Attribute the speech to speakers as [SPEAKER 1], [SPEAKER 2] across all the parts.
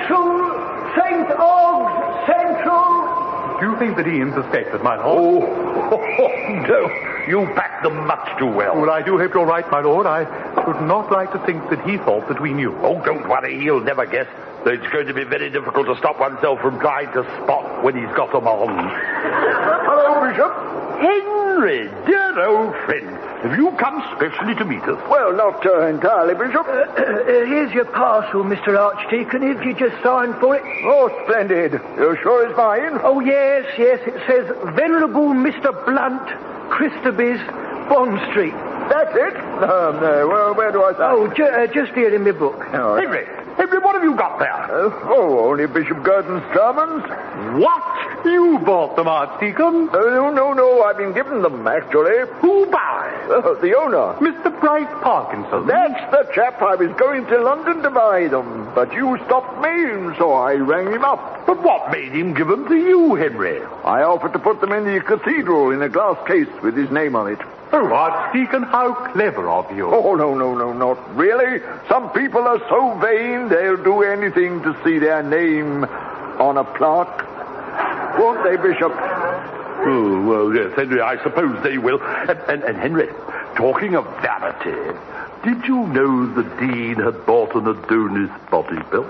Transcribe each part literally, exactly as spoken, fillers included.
[SPEAKER 1] Council, Saint Ogg's Central.
[SPEAKER 2] Do you think the Dean's suspected, my lord?
[SPEAKER 3] Oh, no. You back them much too well.
[SPEAKER 2] Well, I do hope you're right, my lord. I should not like to think that he thought that we knew.
[SPEAKER 3] Oh, don't worry. He'll never guess. It's going to be very difficult to stop oneself from trying to spot when he's got them on. Hello, Bishop. Henry, dear old friend. Have you come specially to meet us?
[SPEAKER 4] Well, not uh, entirely, Bishop.
[SPEAKER 1] Uh, uh, here's your parcel, Mister Archdeacon, if you just sign for it.
[SPEAKER 4] Oh, splendid. You sure it's mine?
[SPEAKER 1] Oh, yes, yes. It says, Venerable Mister Blunt, Christabys, Bond Street.
[SPEAKER 4] That's it? Um, uh, well, where do I sign?
[SPEAKER 1] Oh, ju- uh, just here in my book.
[SPEAKER 4] Oh,
[SPEAKER 3] Henry, Henry, what have you got there?
[SPEAKER 4] Uh, oh, only Bishop Gurdon's sermons.
[SPEAKER 2] What? You bought them, Archdeacon?
[SPEAKER 4] Oh, no, no, no. I've been given them, actually.
[SPEAKER 2] Who by?
[SPEAKER 4] Uh, the owner.
[SPEAKER 2] Mister Bryce Parkinson.
[SPEAKER 4] That's the chap. I was going to London to buy them, but you stopped me, and so I rang him up.
[SPEAKER 3] But what made him give them to you, Henry?
[SPEAKER 4] I offered to put them in the cathedral in a glass case with his name on it.
[SPEAKER 2] Oh, Archdeacon, how clever of you.
[SPEAKER 4] Oh, no, no, no, not really. Some people are so vain they'll do anything to see their name on a plaque. Won't they, Bishop?
[SPEAKER 3] Oh, well, yes, Henry, I suppose they will. And, and, and Henry, talking of vanity, did you know the Dean had bought an Adonis body belt?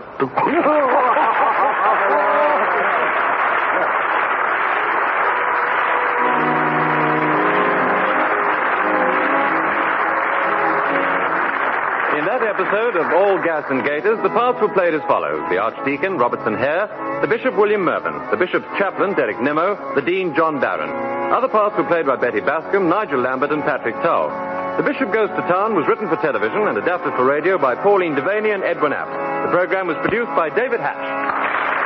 [SPEAKER 5] In that episode of All Gas and Gaiters, the parts were played as follows. The Archdeacon, Robertson Hare, the Bishop, William Mervyn, the Bishop's chaplain, Derek Nimmo, the Dean, John Barron. Other parts were played by Betty Bascom, Nigel Lambert, and Patrick Tull. The Bishop Goes to Town was written for television and adapted for radio by Pauline Devaney and Edwin Apt. The program was produced by David Hatch.